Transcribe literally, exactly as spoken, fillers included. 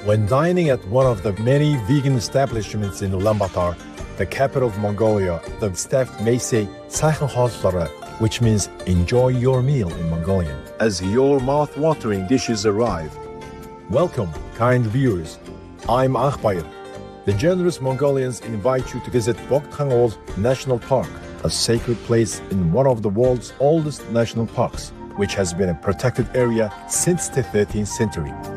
When dining at one of the many vegan establishments in Ulaanbaatar, the capital of Mongolia, the staff may say "Сайхан хооллоорой," which means enjoy your meal in Mongolian, as your mouth-watering dishes arrive. Welcome, kind viewers. I'm Akhbayr. The generous Mongolians invite you to visit Bogd-Khangol National Park, a sacred place in one of the world's oldest national parks, which has been a protected area since the thirteenth century.